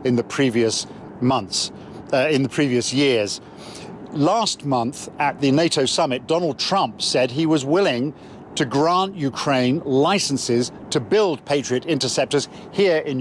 in the previous months, in the previous years. Last month at the NATO summit, Donald Trump said he was willing to grant Ukraine licenses to build Patriot interceptors here in